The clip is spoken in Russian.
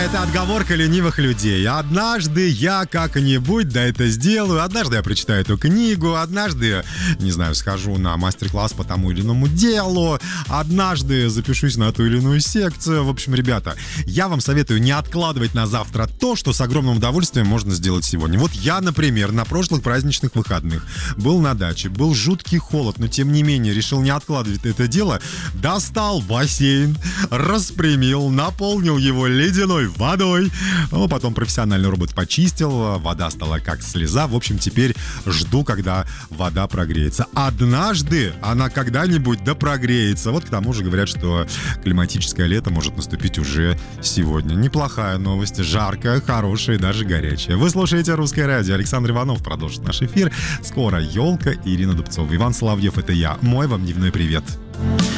Это отговорка ленивых людей. Однажды я как-нибудь да это сделаю, однажды я прочитаю эту книгу, однажды, не знаю, схожу на мастер-класс по тому или иному делу, однажды запишусь на ту или иную секцию. В общем, ребята, я вам советую не откладывать на завтра то, что с огромным удовольствием можно сделать сегодня. Вот я, например, на прошлых праздничных выходных был на даче, был жуткий холод, но тем не менее решил не откладывать это дело, достал бассейн, распрямил, наполнил его ледяной водой, потом профессиональный робот почистил, вода стала как слеза. В общем, теперь жду, когда вода прогреется. Однажды она когда-нибудь да прогреется. Вот к тому же говорят, что климатическое лето может наступить уже сегодня. Неплохая новость, жаркая, хорошая и даже горячая. Вы слушаете «Русское радио». Александр Иванов продолжит наш эфир. Скоро елка и Ирина Дубцова. Иван Соловьев — это я. Мой вам дневной привет.